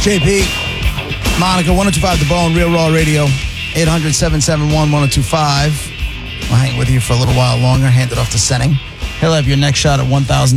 JP, Monica, 1025 The Bone, Real Raw Radio, 800-771-1025. We'll hang with you for a little while longer, hand it off to Senning. He'll have your next shot at $1,000.